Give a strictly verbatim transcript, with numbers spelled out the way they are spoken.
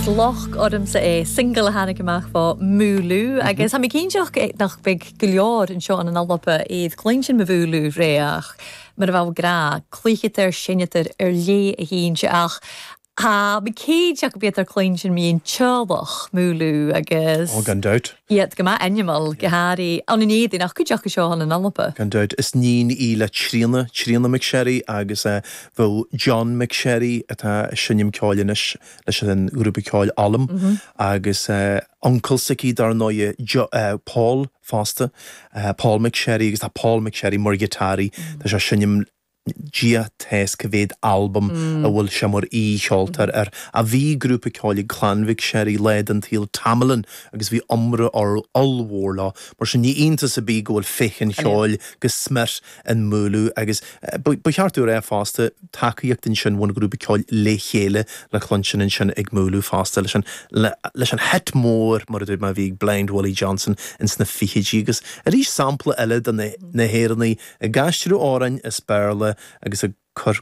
loch ormsa é single hannig amach fá múlú agus ha mi cínteach nach big goleor an seo an alpa iad clinsin ma bhúlú réach mar a bhá gra clíchitar sinnetar ar lé a hínse ach ha mi céideach betar clinsin míon teolach múlú agus ó gan dát iad go ma animal goharí an in iad nach chuideach go seo an alpa gan dát is nín í le trína trína McSherry agus bhó John McSherry atá sinnim ceáilinis leis an grúpa ceáil alum agus Uncle Sicky dar nóie Paul Foster Paul McSherry agus tá Paul McSherry mar gitari tá sé sinnim Gia tes cyfed album mm. a bhfuil sem mar í seoltar ar a bhí grúpa ceáil Clanvic Sherry led an tíl Tamerlan agus bhí omra ar allhór lá mar sin ní iontas a bí gohfuil fichan ceáil gus smert an múlú agus ba cheartú ré fásta takeíocht in sin bhain grúpa ceáil le chéile le chlonsin in sin ag múlú fásta leis an leis an het mór mar a dúir ma bhí Blind Willie Johnson in sna fichidí agus a rís sampla eile den na héirnaí a gaiisteú árainn is bearla agus a chur